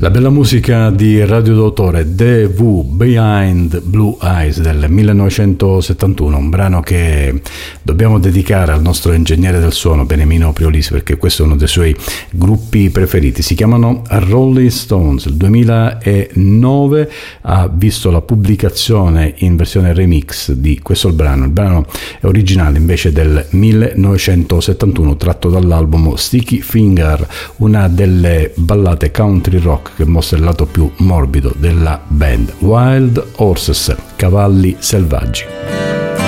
La bella musica di Radio d'autore, The Who Behind Blue Eyes del 1971, un brano che dobbiamo dedicare al nostro ingegnere del suono Beniamino Priolisi, perché questo è uno dei suoi gruppi preferiti. Si chiamano Rolling Stones. Il 2009 ha visto la pubblicazione in versione remix di questo brano. Il brano è originale invece del 1971, tratto dall'album Sticky Finger, una delle ballate country rock che mostra il lato più morbido della band. Wild Horses, cavalli selvaggi.